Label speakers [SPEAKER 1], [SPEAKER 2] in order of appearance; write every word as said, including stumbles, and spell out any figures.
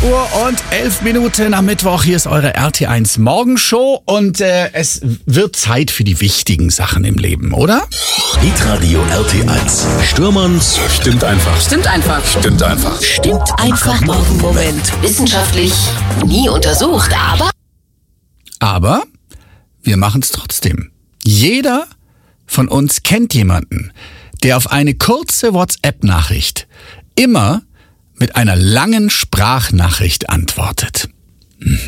[SPEAKER 1] Uhr und elf Minuten am Mittwoch. Hier ist eure R T eins Morgenshow und äh, es wird Zeit für die wichtigen Sachen im Leben, oder?
[SPEAKER 2] Hitradio R T eins. Stürmerns stimmt einfach.
[SPEAKER 3] Stimmt einfach.
[SPEAKER 2] Stimmt einfach.
[SPEAKER 3] Stimmt einfach. Morgenmoment. Wissenschaftlich nie untersucht, aber...
[SPEAKER 1] Aber wir machen es trotzdem. Jeder von uns kennt jemanden, der auf eine kurze WhatsApp-Nachricht immer mit einer langen Sprachnachricht antwortet.